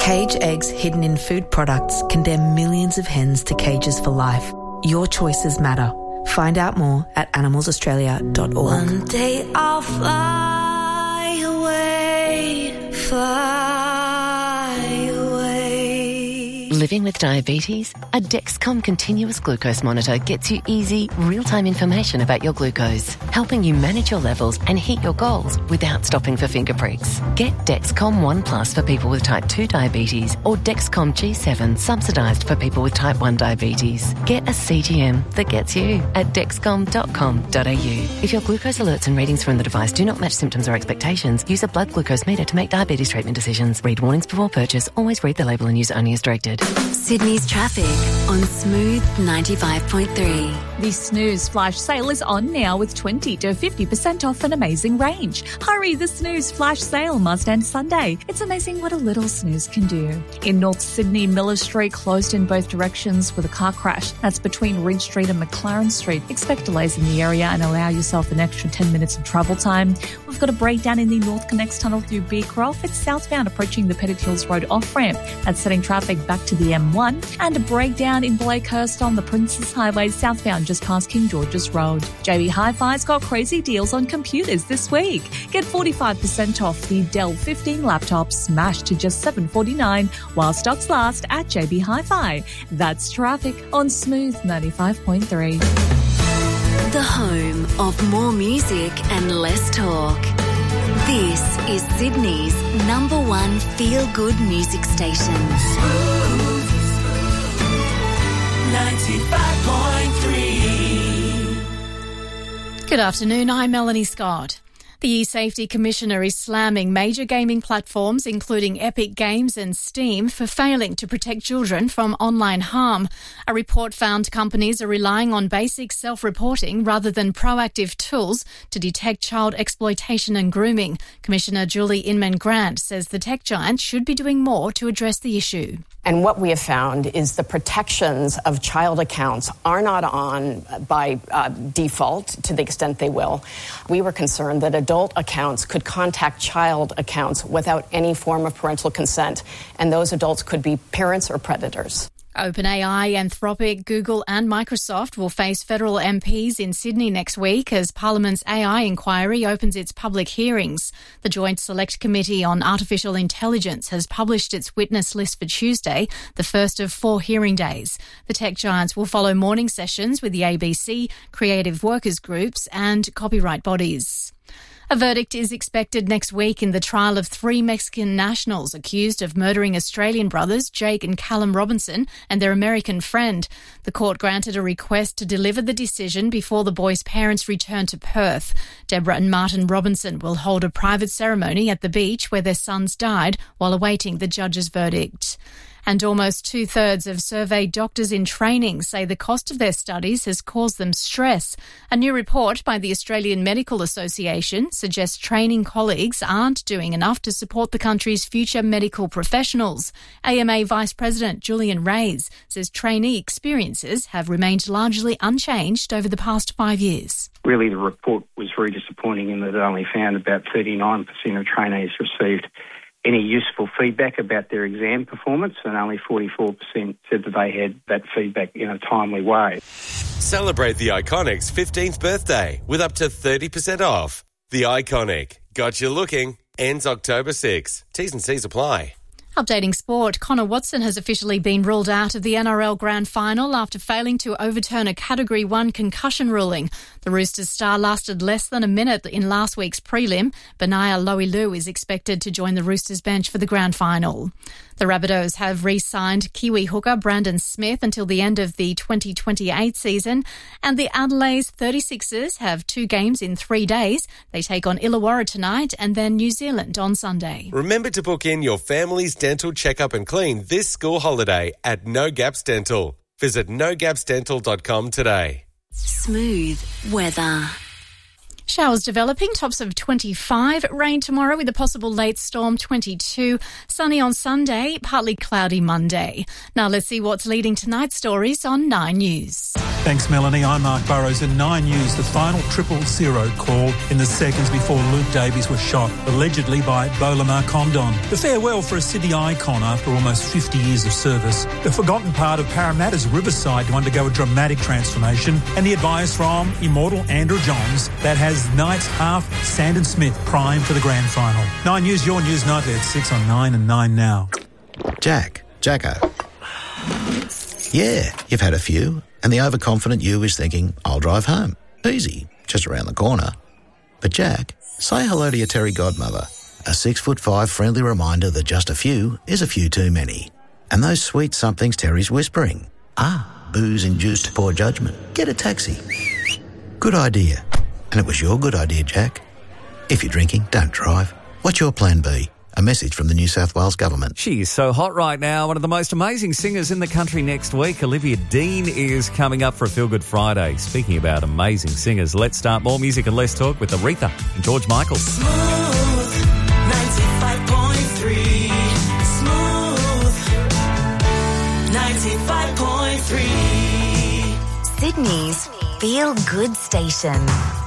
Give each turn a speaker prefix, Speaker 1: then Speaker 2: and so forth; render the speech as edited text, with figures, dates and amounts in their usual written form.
Speaker 1: Cage eggs hidden in food products condemn millions of hens to cages for life. Your choices matter. Find out more at animalsaustralia.org.
Speaker 2: One day I'll fly away, fly away.
Speaker 3: Living with diabetes? A Dexcom continuous glucose monitor gets you easy, real-time information about your glucose, helping you manage your levels and hit your goals without stopping for finger pricks. Get Dexcom One Plus for people with type 2 diabetes or Dexcom G7 subsidised for people with type 1 diabetes. Get a CGM that gets you at dexcom.com.au. If your glucose alerts and readings from the device do not match symptoms or expectations, use a blood glucose meter to make diabetes treatment decisions. Read warnings before purchase. Always read the label and use only as directed.
Speaker 4: Sydney's traffic on Smooth 95.3.
Speaker 5: The Snooze Flash Sale is on now with 20 to 50% off an amazing range. Hurry, the Snooze Flash Sale must end Sunday. It's amazing what a little snooze can do. In North Sydney, Miller Street closed in both directions with a car crash. That's between Ridge Street and McLaren Street. Expect delays in the area and allow yourself an extra 10 minutes of travel time. We've got a breakdown in the North Connects Tunnel through Beecroft. It's southbound approaching the Pettit Hills Road off-ramp. That's setting traffic back to the M1. And a breakdown in Blakehurst on the Princes Highway southbound just past King George's Road. JB Hi-Fi's got crazy deals on computers this week. Get 45% off the Dell 15 laptop smashed to just $749 while stocks last at JB Hi-Fi. That's traffic on Smooth 95.3.
Speaker 4: The home of more music and less talk. This is Sydney's number one feel-good music station.
Speaker 2: Smooth 95.3.
Speaker 6: Good afternoon, I'm Melanie Scott. The E-Safety Commissioner is slamming major gaming platforms, including Epic Games and Steam, for failing to protect children from online harm. A report found companies are relying on basic self-reporting rather than proactive tools to detect child exploitation and grooming. Commissioner Julie Inman-Grant says the tech giant should be doing more to address the issue.
Speaker 7: And what we have found is the protections of child accounts are not on by default to the extent they will. We were concerned that adult accounts could contact child accounts without any form of parental consent, and those adults could be parents or predators.
Speaker 6: OpenAI, Anthropic, Google and Microsoft will face federal MPs in Sydney next week as Parliament's AI inquiry opens its public hearings. The Joint Select Committee on Artificial Intelligence has published its witness list for Tuesday, the first of 4 hearing days. The tech giants will follow morning sessions with the ABC, creative workers groups and copyright bodies. A verdict is expected next week in the trial of 3 Mexican nationals accused of murdering Australian brothers Jake and Callum Robinson and their American friend. The court granted a request to deliver the decision before the boys' parents return to Perth. Deborah and Martin Robinson will hold a private ceremony at the beach where their sons died while awaiting the judge's verdict. And almost 2/3 of surveyed doctors in training say the cost of their studies has caused them stress. A new report by the Australian Medical Association suggests training colleagues aren't doing enough to support the country's future medical professionals. AMA Vice President Julian Reyes says trainee experiences have remained largely unchanged over the past 5 years.
Speaker 8: Really, the report was very disappointing in that it only found about 39% of trainees received any useful feedback about their exam performance, and only 44% said that they had that feedback in a timely way.
Speaker 9: Celebrate the Iconic's 15th birthday with up to 30% off. The Iconic. Got you looking. Ends October 6. T's and C's apply.
Speaker 6: Updating sport, Connor Watson has officially been ruled out of the NRL Grand Final after failing to overturn a Category 1 concussion ruling. The Roosters star lasted less than a minute in last week's prelim. Benaya Loilu is expected to join the Roosters bench for the Grand Final. The Rabbitohs have re-signed Kiwi hooker Brandon Smith until the end of the 2028 season, and the Adelaide's 36ers have 2 games in 3 days. They take on Illawarra tonight and then New Zealand on Sunday.
Speaker 9: Remember to book in your family's dental checkup and clean this school holiday at No Gaps Dental. Visit nogapsdental.com today.
Speaker 4: Smooth weather.
Speaker 6: Showers developing, tops of 25. Rain tomorrow with a possible late storm, 22. Sunny on Sunday, partly cloudy Monday. Now let's see what's leading tonight's stories on 9 News.
Speaker 10: Thanks, Melanie. I'm Mark Burrows. At 9 News, the final 000 call in the seconds before Luke Davies was shot, allegedly by Bola Condon. The farewell for a Sydney icon after almost 50 years of service. The forgotten part of Parramatta's Riverside to undergo a dramatic transformation. And the advice from immortal Andrew Johns that has Knights half Sandon Smith primed for the grand final. 9 News, your news nightly at 6 on 9 and 9 now.
Speaker 11: Jacko. Yeah, you've had a few, and the overconfident you is thinking, I'll drive home. Easy, just around the corner. But Jack, say hello to your Terry godmother. A 6'5" friendly reminder that just a few is a few too many. And those sweet somethings Terry's whispering. Booze-induced poor judgment. Get a taxi. Good idea. And it was your good idea, Jack. If you're drinking, don't drive. What's your plan B? A message from the New South Wales Government.
Speaker 12: She is so hot right now. One of the most amazing singers in the country next week. Olivia Dean is coming up for a Feel Good Friday. Speaking about amazing singers, let's start more music and less talk with Aretha and George Michael.
Speaker 2: Smooth 95.3. Smooth 95.3.
Speaker 4: Sydney's Feel Good Station.